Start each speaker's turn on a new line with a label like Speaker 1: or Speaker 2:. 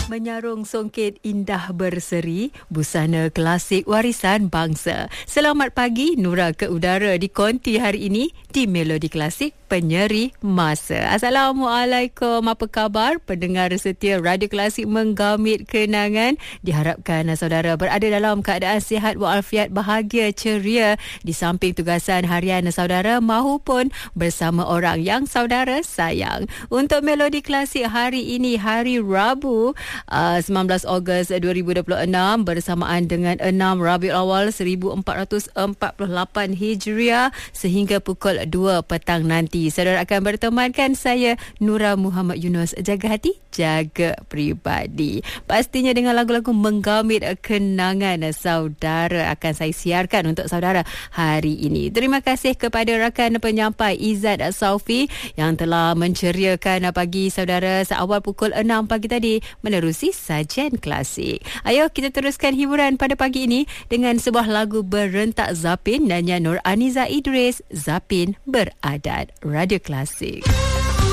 Speaker 1: Menyarung songket indah berseri, busana klasik warisan bangsa. Selamat pagi, Nura ke udara di konti hari ini di Melodi Klasik Penyeri Masa. Assalamualaikum, apa khabar pendengar setia Radio Klasik Menggamit Kenangan? Diharapkan saudara berada dalam keadaan sihat walafiat, bahagia, ceria di samping tugasan harian saudara maupun bersama orang yang saudara sayang. Untuk Melodi Klasik hari ini, hari Rabu, 19 Ogos 2026 bersamaan dengan 6 Rabiul Awal 1448 Hijriah sehingga pukul 2 petang nanti. Saudara akan bertemankan saya, Nura Muhammad Yunus. Jaga hati, jaga peribadi. Pastinya dengan lagu-lagu menggamit kenangan saudara akan saya siarkan untuk saudara hari ini. Terima kasih kepada rakan penyampai Izzat Saufi yang telah menceriakan pagi saudara seawal pukul 6 pagi tadi menerusi sajian klasik. Ayo kita teruskan hiburan pada pagi ini dengan sebuah lagu berentak Zapin nyanyian Nur Aniza Idris, Zapin Beradat. Radio Klasik.